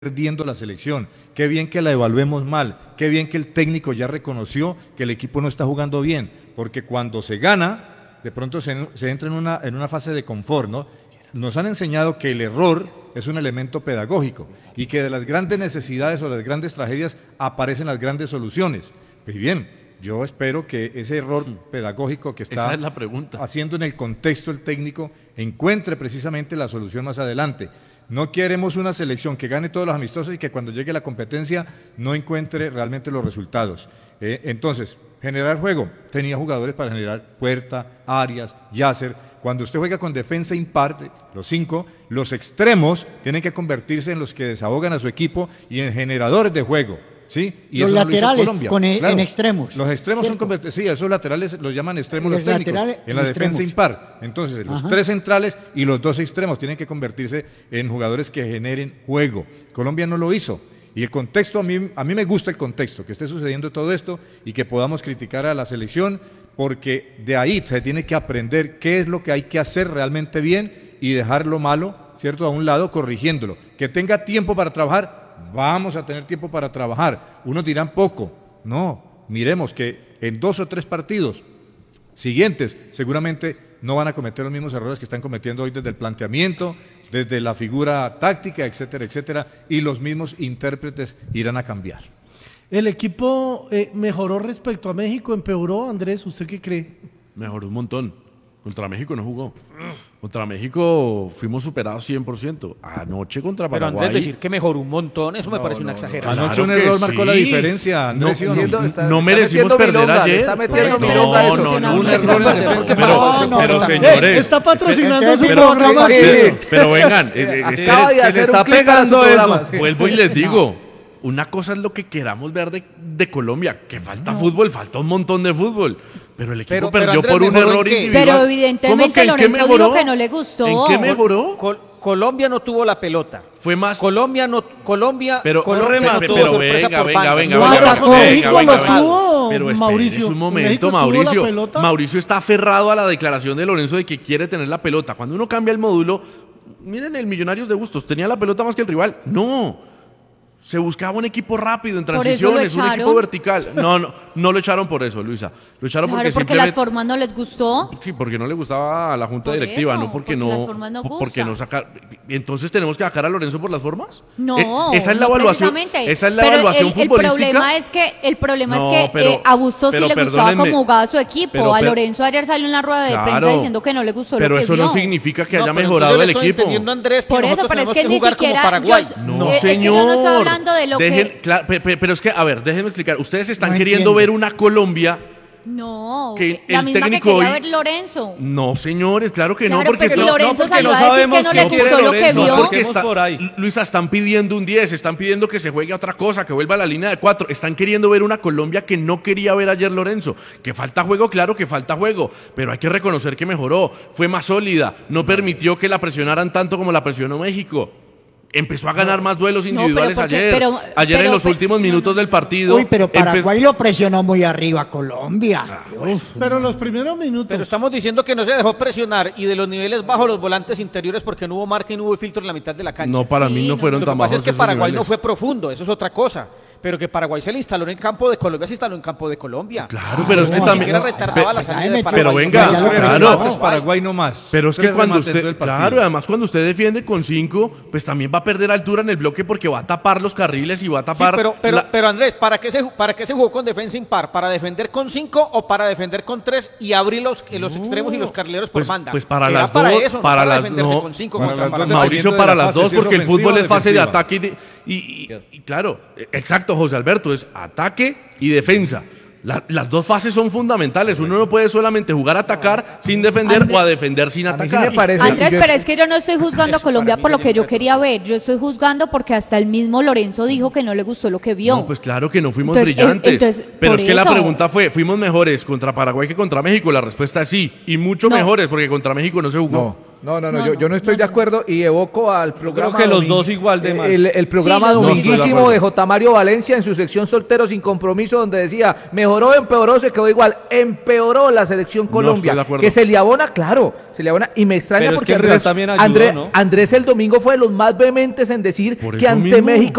perdiendo la selección, qué bien que la evaluemos mal, qué bien que el técnico ya reconoció que el equipo no está jugando bien, porque cuando se gana, de pronto se entra en una fase de confort, ¿no? Nos han enseñado que el error es un elemento pedagógico y que de las grandes necesidades o las grandes tragedias aparecen las grandes soluciones. Pues bien, yo espero que ese error pedagógico que está haciendo en el contexto el técnico encuentre precisamente la solución más adelante. No queremos una selección que gane todos los amistosos y que cuando llegue la competencia no encuentre realmente los resultados. Entonces, generar juego. Tenía jugadores para generar Puerta, Arias, Yasser. Cuando usted juega con defensa impar, los 5, los extremos tienen que convertirse en los que desahogan a su equipo y en generadores de juego. ¿Sí? Y los laterales claro, en extremos. Los extremos son convertidos, sí, esos laterales los llaman extremos los técnicos, en la defensa impar. Entonces, los 3 centrales y los 2 extremos tienen que convertirse en jugadores que generen juego. Colombia no lo hizo. Y el contexto, a mí me gusta el contexto, que esté sucediendo todo esto y que podamos criticar a la selección, porque de ahí se tiene que aprender qué es lo que hay que hacer realmente bien y dejar lo malo, ¿cierto?, a un lado, corrigiéndolo. Que tenga tiempo para trabajar. Vamos a tener tiempo para trabajar. Unos dirán poco. No, miremos que en 2 o 3 partidos siguientes seguramente no van a cometer los mismos errores que están cometiendo hoy desde el planteamiento, desde la figura táctica, etcétera, etcétera, y los mismos intérpretes irán a cambiar. ¿El equipo mejoró respecto a México? ¿Empeoró, Andrés? ¿Usted qué cree? Mejoró un montón. Contra México no jugó. Contra México fuimos superados 100%. Anoche contra Paraguay. Pero Andrés, decir que mejoró un montón, eso me parece una exageración. Anoche un error marcó la diferencia, Andrés. No merecimos perder ayer. No, un error en la defensa. Pero señores. Está patrocinando su programa. Pero vengan. Se le está pegando eso. Vuelvo y les digo. Una cosa es lo que queramos ver de Colombia, que falta fútbol, falta un montón de fútbol, pero el equipo perdió Andrés, por un error individual. Pero evidentemente Lorenzo dijo que no le gustó. ¿En qué mejoró? Colombia no tuvo la pelota. Fue más. Colombia no tuvo sorpresa por Pero Mauricio, un momento, Mauricio está aferrado a la declaración de Lorenzo de que quiere tener la pelota. Cuando uno cambia el módulo, miren el Millonarios de Bustos, tenía la pelota más que el rival. No. Se buscaba un equipo rápido en transiciones, un equipo vertical. No lo echaron por eso, Luisa. Lo echaron porque las formas no les gustó. Sí, porque no le gustaba a la junta directiva, no porque no. Las formas no gustan. Entonces tenemos que sacar a Lorenzo por las formas. No, esa es la evaluación. Esa es la evaluación futbolística. El problema es que a Bustos sí le gustaba cómo jugaba su equipo. A Lorenzo ayer salió en la rueda de prensa diciendo que no le gustó lo que vio. Pero eso no significa que haya mejorado el equipo. Por eso, pero es que ni siquiera. No, señor. De lo pero es que, a ver, déjenme explicar. Ustedes están queriendo ver una Colombia. No, que la el misma técnico que quería hoy, ver Lorenzo. No, señores, claro que claro, no, porque pero Lorenzo salió a decir que no le gustó lo que vio. Luisa, están pidiendo un 10, están pidiendo que se juegue a otra cosa, que vuelva a la línea de 4. Están queriendo ver una Colombia que no quería ver ayer Lorenzo. Que falta juego, claro que falta juego, pero hay que reconocer que mejoró, fue más sólida, no permitió que la presionaran tanto como la presionó México. Empezó a ganar más duelos individuales ayer en los últimos minutos del partido. Uy, pero Paraguay lo presionó muy arriba a Colombia. Pero los primeros minutos. Pero estamos diciendo que no se dejó presionar y de los niveles bajos los volantes interiores porque no hubo marca y no hubo filtro en la mitad de la cancha. No, para mí no fueron tan bajos. Lo que pasa es que Paraguay no fue profundo, eso es otra cosa. Pero que Paraguay se le instaló en el campo de Colombia, se instaló en campo de Colombia. Claro, pero es que también retardaba la salida de Paraguay. Pero venga, claro, Paraguay no más. Pero es que cuando usted, claro, además cuando usted defiende con 5, pues también va a perder altura en el bloque porque va a tapar los carriles y va a tapar. Sí, pero Andrés, ¿para qué se jugó con defensa impar? ¿Para defender con 5 o para defender con 3 y abrir los extremos y los carrileros por banda? Pues para las dos, para defenderse con 5 contra Paraguay. Mauricio, para las dos, porque el fútbol es fase de ataque y claro, exacto, José Alberto, es ataque y defensa. Las dos fases son fundamentales. Uno no puede solamente jugar a atacar sin defender o a defender sin atacar. Andrés, pero es que yo no estoy juzgando a Colombia por lo que yo quería ver. Yo estoy juzgando porque hasta el mismo Lorenzo dijo que no le gustó lo que vio. No, pues claro que no fuimos brillantes. Pero es que la pregunta fue, ¿fuimos mejores contra Paraguay que contra México? La respuesta es sí. Y mucho mejores porque contra México no se jugó. Yo no estoy de acuerdo y evoco al programa. Creo que los dos igual de mal. El programa dominguísimo de J. Mario Valencia en su sección Soltero sin Compromiso, donde decía, mejoró, empeoró, se quedó igual. Empeoró la selección Colombia. Que se le abona, claro, se le abona. Y me extraña porque Andrés el domingo fue de los más vehementes en decir que ante México